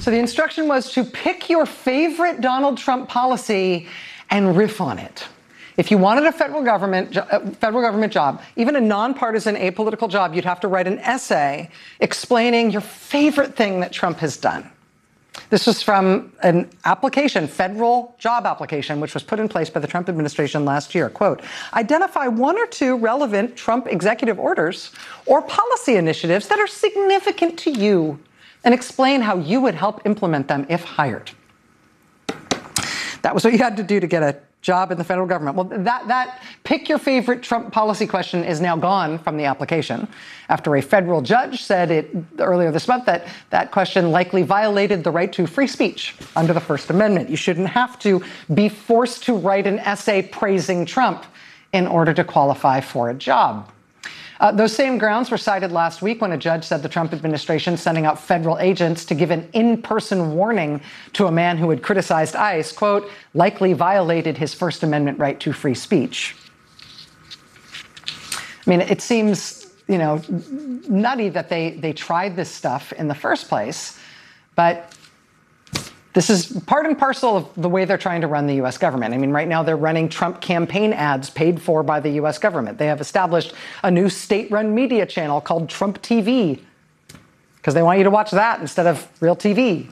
So the instruction was to pick your favorite Donald Trump policy and riff on it. If you wanted a federal government job, even a nonpartisan apolitical job, you'd have to write an essay explaining your favorite thing that Trump has done. This was from an application, federal job application, which was put in place by the Trump administration last year. Quote, identify one or two relevant Trump executive orders or policy initiatives that are significant to you and explain how you would help implement them if hired. That was what you had to do to get a job in the federal government. Well, that pick your favorite Trump policy question is now gone from the application after a federal judge said earlier this month that that question likely violated the right to free speech under the First Amendment. You shouldn't have to be forced to write an essay praising Trump in order to qualify for a job. Those same grounds were cited last week when a judge said the Trump administration sending out federal agents to give an in-person warning to a man who had criticized ICE, quote, likely violated his First Amendment right to free speech. I mean, it seems, nutty that they tried this stuff in the first place, but this is part and parcel of the way they're trying to run the U.S. government. I mean, right now they're running Trump campaign ads paid for by the U.S. government. They have established a new state-run media channel called Trump TV because they want you to watch that instead of real TV.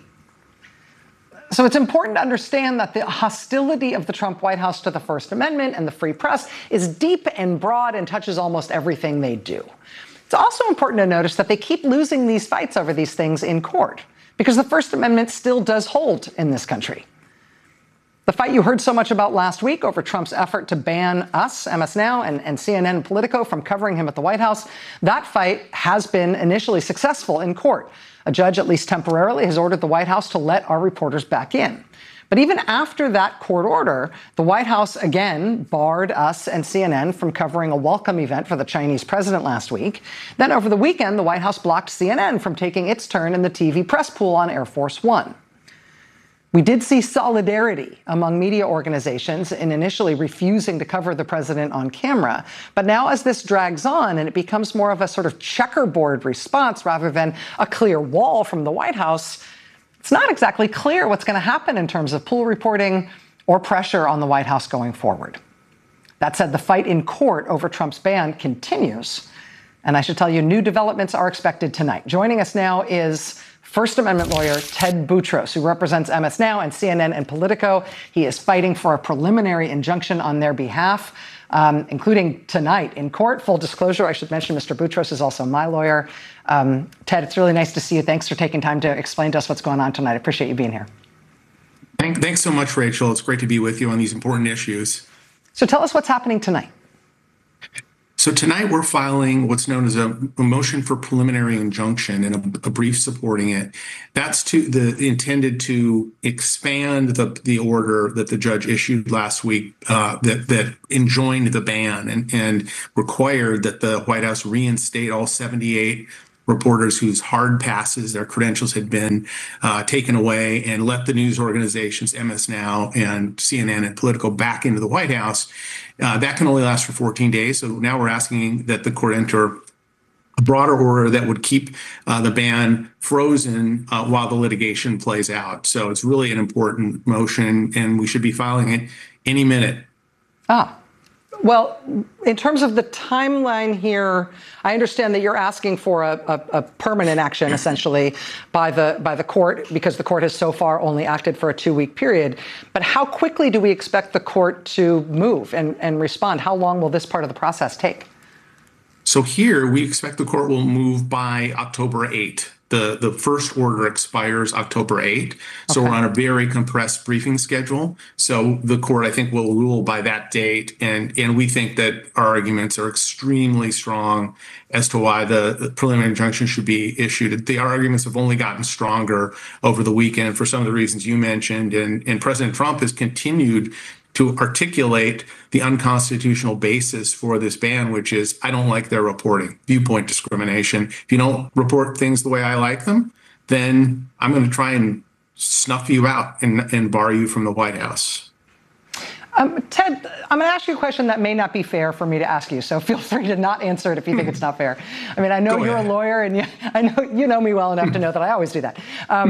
So it's important to understand that the hostility of the Trump White House to the First Amendment and the free press is deep and broad and touches almost everything they do. It's also important to notice that they keep losing these fights over these things in court, because the First Amendment still does hold in this country. The fight you heard so much about last week over Trump's effort to ban us, MS Now, and CNN and Politico from covering him at the White House, that fight has been initially successful in court. A judge, at least temporarily, has ordered the White House to let our reporters back in. But even after that court order, the White House again barred us and CNN from covering a welcome event for the Chinese president last week. Then over the weekend, the White House blocked CNN from taking its turn in the TV press pool on Air Force One. We did see solidarity among media organizations in initially refusing to cover the president on camera. But now as this drags on and it becomes more of a sort of checkerboard response rather than a clear wall from the White House, it's not exactly clear what's going to happen in terms of pool reporting or pressure on the White House going forward. That said, the fight in court over Trump's ban continues. And I should tell you, new developments are expected tonight. Joining us now is First Amendment lawyer Ted Boutros, who represents MS Now and CNN and Politico. He is fighting for a preliminary injunction on their behalf, including tonight in court. Full disclosure, I should mention Mr. Boutros is also my lawyer. Ted, it's really nice to see you. Thanks for taking time to explain to us what's going on tonight. I appreciate you being here. Thanks so much, Rachel. It's great to be with you on these important issues. So tell us what's happening tonight. So tonight we're filing what's known as a motion for preliminary injunction and a brief supporting it. That's intended to expand the order that the judge issued last week that enjoined the ban and required that the White House reinstate all 78 reporters whose hard passes, their credentials had been taken away, and let the news organizations, MS Now and CNN and Politico, back into the White House. That can only last for 14 days. So now we're asking that the court enter a broader order that would keep the ban frozen while the litigation plays out. So it's really an important motion, and we should be filing it any minute. Well, in terms of the timeline here, I understand that you're asking for a permanent action, essentially, by the court, because the court has so far only acted for a 2-week period. But how quickly do we expect the court to move and respond? How long will this part of the process take? So here, we expect the court will move by October 8th. The first order expires October 8th. So we're on a very compressed briefing schedule. So the court, I think, will rule by that date. And we think that our arguments are extremely strong as to why the preliminary injunction should be issued. The arguments have only gotten stronger over the weekend for some of the reasons you mentioned. And President Trump has continued to articulate the unconstitutional basis for this ban, which is, I don't like their reporting, viewpoint discrimination. If you don't report things the way I like them, then I'm going to try and snuff you out and bar you from the White House. Ted, I'm going to ask you a question that may not be fair for me to ask you, so feel free to not answer it if you think it's not fair. I mean, I know you're a lawyer, and I know you know me well enough to know that I always do that.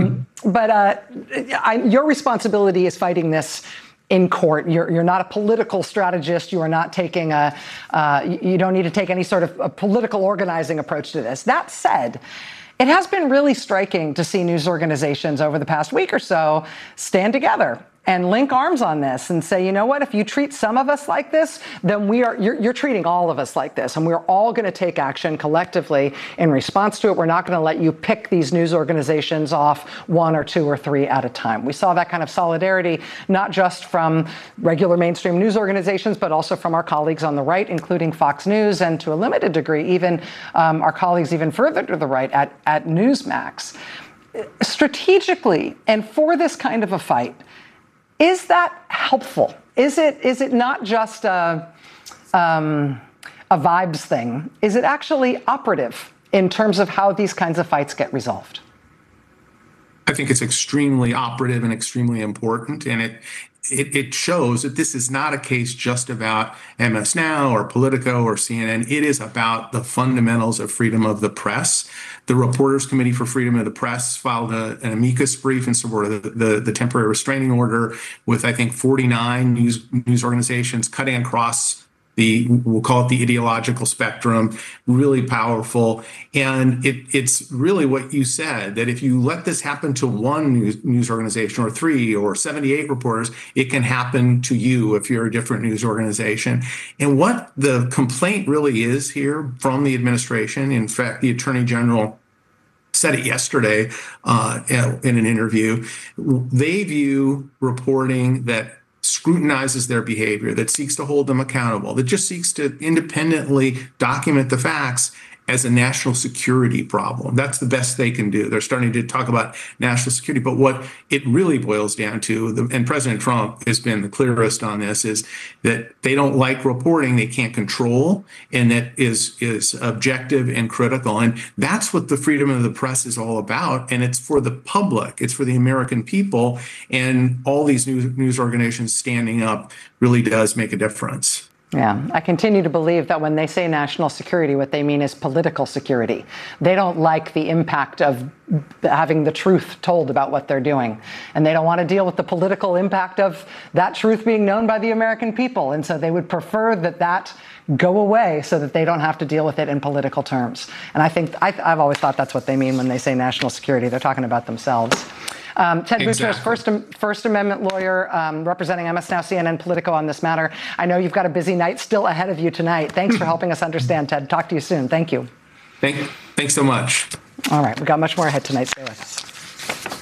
Your responsibility is fighting this in court. You're not a political strategist. You are not taking you don't need to take any sort of a political organizing approach to this. That said, it has been really striking to see news organizations over the past week or so stand together and link arms on this and say, you know what, if you treat some of us like this, then you're treating all of us like this. And we're all going to take action collectively in response to it. We're not going to let you pick these news organizations off one or two or three at a time. We saw that kind of solidarity, not just from regular mainstream news organizations, but also from our colleagues on the right, including Fox News, and to a limited degree, even our colleagues even further to the right at Newsmax. Strategically, and for this kind of a fight, is that helpful? Is it not just a vibes thing? Is it actually operative in terms of how these kinds of fights get resolved? I think it's extremely operative and extremely important, and it shows that this is not a case just about MS Now or Politico or CNN. It is about the fundamentals of freedom of the press. The Reporters Committee for Freedom of the Press filed an amicus brief in support of the temporary restraining order with, I think, 49 news organizations cutting across we'll call it the ideological spectrum, really powerful. And it's really what you said, that if you let this happen to one news organization or 3 or 78 reporters, it can happen to you if you're a different news organization. And what the complaint really is here from the administration, in fact, the Attorney General said it yesterday in an interview, they view reporting that scrutinizes their behavior, that seeks to hold them accountable, that just seeks to independently document the facts as a national security problem. That's the best they can do. They're starting to talk about national security, but what it really boils down to, and President Trump has been the clearest on this, is that they don't like reporting they can't control, and that is objective and critical. And that's what the freedom of the press is all about. And it's for the public, it's for the American people, and all these news organizations standing up really does make a difference. Yeah, I continue to believe that when they say national security, what they mean is political security. They don't like the impact of having the truth told about what they're doing. And they don't want to deal with the political impact of that truth being known by the American people. And so they would prefer that go away so that they don't have to deal with it in political terms. And I think I've always thought that's what they mean when they say national security. They're talking about themselves. Ted Boutros, First Amendment lawyer, representing MS Now, CNN, Politico on this matter. I know you've got a busy night still ahead of you tonight. Thanks for helping us understand, Ted. Talk to you soon. Thank you. Thanks so much. All right. We've got much more ahead tonight. Stay with us.